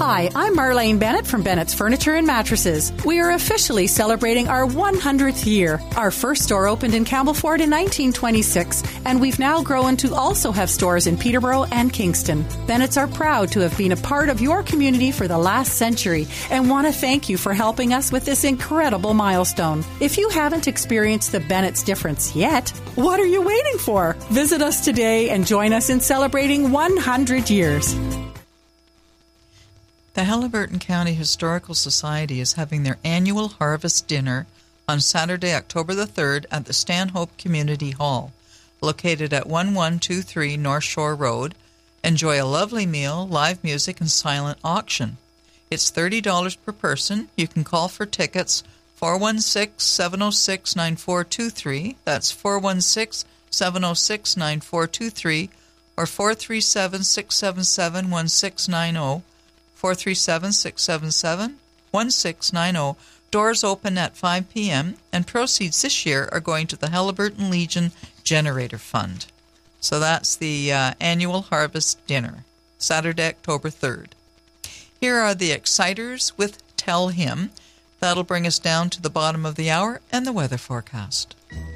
Hi, I'm Marlene Bennett from Bennett's Furniture and Mattresses. We are officially celebrating our 100th year. Our first store opened in Campbellford in 1926, and we've now grown to also have stores in Peterborough and Kingston. Bennett's are proud to have been a part of your community for the last century and want to thank you for helping us with this incredible milestone. If you haven't experienced the Bennett's difference yet, what are you waiting for? Visit us today and join us in celebrating 100 years. The Haliburton County Historical Society is having their annual Harvest Dinner on Saturday, October the 3rd at the Stanhope Community Hall, located at 1123 North Shore Road. Enjoy a lovely meal, live music, and silent auction. It's $30 per person. You can call for tickets 416-706-9423. That's 416-706-9423 or 437-677-1690. 437-677-1690. Doors open at 5 p.m., and proceeds this year are going to the Haliburton Legion Generator Fund. So that's the annual Harvest Dinner, Saturday, October 3rd. Here are the Exciters with Tell Him. That'll bring us down to the bottom of the hour and the weather forecast.